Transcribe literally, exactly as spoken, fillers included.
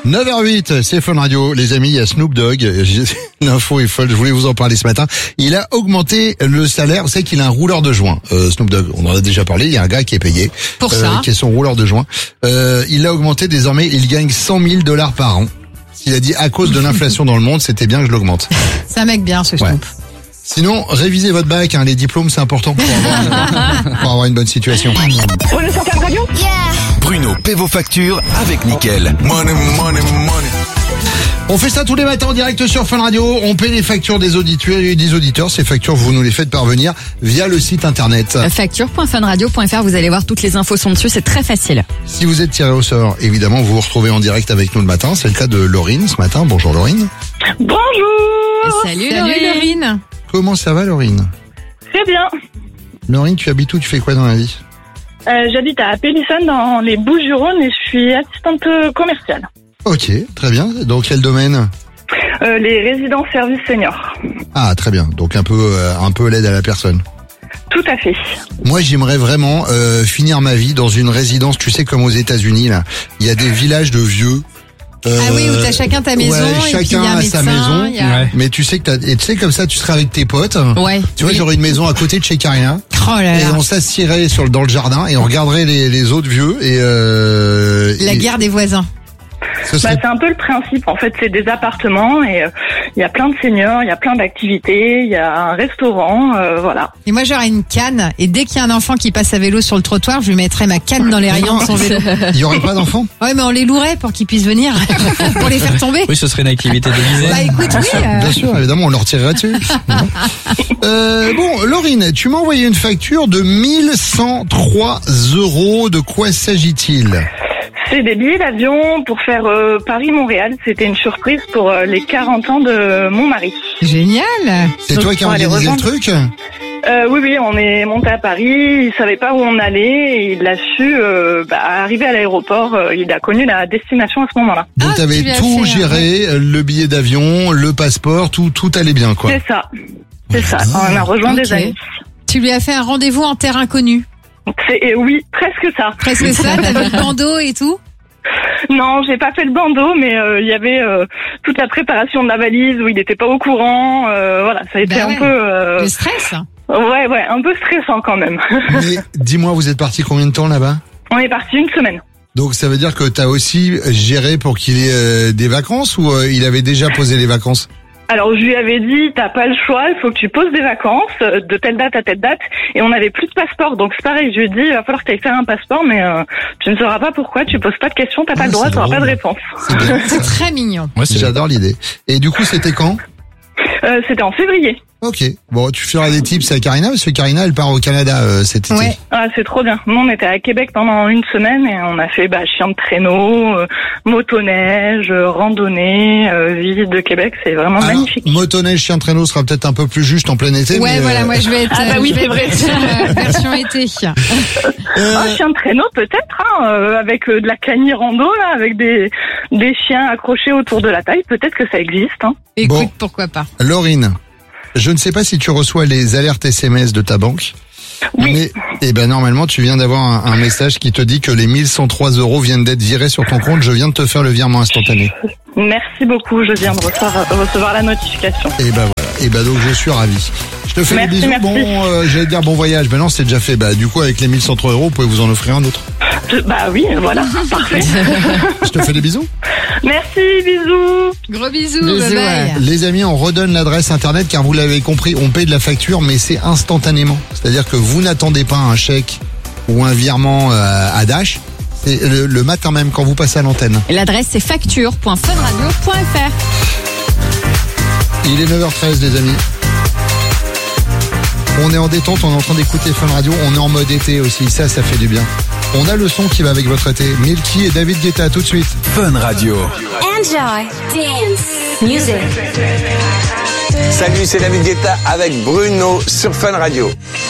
neuf heures huit, c'est Fun Radio. Les amis, il y a Snoop Dogg. L'info est folle, je voulais vous en parler ce matin. Il a augmenté le salaire. Vous savez qu'il a un rouleur de joint, euh, Snoop Dogg. On en a déjà parlé. Il y a un gars qui est payé. Pour euh, ça. Qui est son rouleur de joint. Euh, il l'a augmenté. Désormais, il gagne cent mille dollars par an. Il a dit, à cause de l'inflation dans le monde, c'était bien que je l'augmente. C'est un mec bien, ce Ouais. Snoop. Sinon, révisez votre bac, hein, les diplômes, c'est important pour avoir, pour avoir une bonne situation. Bruno sur Fun Radio. Bruno paie vos factures avec Nickel. Money, money, money. On fait ça tous les matins en direct sur Fun Radio. On paie les factures des auditeurs et des auditeurs. Ces factures, vous nous les faites parvenir via le site internet. facture point fun radio point f r, vous allez voir, toutes les infos sont dessus, c'est très facile. Si vous êtes tiré au sort, évidemment, vous vous retrouvez en direct avec nous le matin. C'est le cas de Laurine ce matin. Bonjour Laurine. Bonjour. Salut, Salut Laurine. Comment ça va Laurine? Très bien. Laurine, tu habites où? Tu fais quoi dans la vie? Euh, j'habite à Pélissonne dans les Bouches-du-Rhône et je suis assistante commerciale. Ok, très bien. Dans quel domaine? Euh, les résidences services seniors. Ah, très bien. Donc un peu, euh, un peu l'aide à la personne. Tout à fait. Moi, j'aimerais vraiment euh, finir ma vie dans une résidence, tu sais, comme aux États-Unis là. Il y a des villages de vieux. Euh, Ah oui, où t'as chacun ta maison, ouais, et puis chacun il y a un a médecin, sa maison. il y a- Mais tu sais que t'as, et tu sais comme ça, tu serais avec tes potes. Ouais. Tu vois, Oui. j'aurais une maison à côté de chez Carina. Oh là Et là. on s'assierait sur le, dans le jardin et on regarderait les, les autres vieux et euh, La et guerre des voisins. ce Bah, serait- c'est un peu le principe. En fait, c'est des appartements et euh, il y a plein de seniors, il y a plein d'activités, il y a un restaurant, euh, voilà. Et moi, j'aurais une canne, et dès qu'il y a un enfant qui passe à vélo sur le trottoir, je lui mettrais ma canne dans les rayons de son vélo. il y aurait pas d'enfants. Ouais, mais on les louerait pour qu'ils puissent venir, pour les faire tomber. Oui, ce serait une activité déguisée. Bah écoute, oui. euh, Bien sûr, évidemment, on leur tirerait dessus. euh, bon, Laurine, tu m'as envoyé une facture de mille cent trois euros. De quoi s'agit-il? C'est des billets d'avion pour faire euh, Paris-Montréal. C'était une surprise pour euh, les quarante ans de mon mari. Génial. C'est Donc, toi qui as pour aller organisé le rejoindre. truc? Euh, oui, oui, on est monté à Paris. Il savait pas où on allait et il l'a su. Euh, bah, arrivé à l'aéroport, euh, il a connu la destination à ce moment-là. Donc Ah, t'avais tu l'as tout fait, géré, euh, le billet d'avion, le passeport, tout tout allait bien quoi. C'est ça. C'est ça. On a rejoint Ok. des amis. Tu lui as fait un rendez-vous en terre inconnue. C'est, et oui, presque ça. Presque ça, t'avais le bandeau et tout. Non, j'ai pas fait le bandeau, mais euh, il y avait euh, toute la préparation de la valise où il n'était pas au courant. Euh, voilà, ça a été Bah un ouais. peu, euh, Le stress. ouais, ouais, un peu stressant quand même. Mais dis-moi, vous êtes parti combien de temps là-bas? On est parti une semaine. Donc ça veut dire que t'as aussi géré pour qu'il ait euh, des vacances ou euh, il avait déjà posé les vacances? Alors je lui avais dit, t'as pas le choix, il faut que tu poses des vacances euh, de telle date à telle date, et on n'avait plus de passeport, donc c'est pareil. Je lui ai dit, il va falloir que t'ailles faire un passeport, mais euh, tu ne sauras pas pourquoi, tu poses pas de questions, t'as pas Ah, le droit, c'est t'auras pas de drôle. réponse. C'est bien. C'est très mignon. Ouais, c'est J'adore l'idée. Et du coup, c'était quand? Euh, C'était en février. Ok. Bon, tu feras des tips à Carina parce que Carina, elle part au Canada euh, cet été. Ouais. Ah, c'est trop bien. Nous, on était à Québec pendant une semaine et on a fait bah, chien de traîneau, euh, motoneige, euh, randonnée, euh, visite de Québec. C'est vraiment Alors, magnifique. motoneige, chien de traîneau sera peut-être un peu plus juste en plein été. Ouais, mais, voilà, euh, moi je vais être, Ah bah oui, je vais c'est vrai. être, euh, version été. euh, Un chien de traîneau peut-être, hein, euh, avec euh, de la cani rando, là, avec des, des chiens accrochés autour de la taille. Peut-être que ça existe. Hein. Écoute, Bon. pourquoi pas. Laurine, je ne sais pas si tu reçois les alertes S M S de ta banque. Oui. Mais, eh ben, normalement, tu viens d'avoir un, un message qui te dit que les mille cent trois euros viennent d'être virés sur ton compte. Je viens de te faire le virement instantané. Merci beaucoup. Je viens de recevoir, recevoir la notification. Et ben voilà. Et ben donc je suis ravi. Je te fais Merci, des bisous. merci. Bon, euh, j'allais te dire bon voyage. Ben non, c'est déjà fait. Bah du coup, avec les mille cent trois euros, vous pouvez vous en offrir un autre. Je- bah oui, voilà, parfait. Je te fais des bisous. Merci, bisous. Gros bisous, Bisous, bye bye. ouais. Les amis, on redonne l'adresse internet car vous l'avez compris, on paye de la facture, mais c'est instantanément. C'est-à-dire que vous n'attendez pas un chèque ou un virement euh, à Dash. C'est le, le matin même quand vous passez à l'antenne. Et l'adresse c'est facture point fun radio point f r. Il est neuf heures treize, les amis. On est en détente, on est en train d'écouter Fun Radio. On est en mode été aussi, ça, ça fait du bien. On a le son qui va avec votre été. Milky et David Guetta, tout de suite. Fun Radio. Enjoy dance music. Salut, c'est David Guetta avec Bruno sur Fun Radio.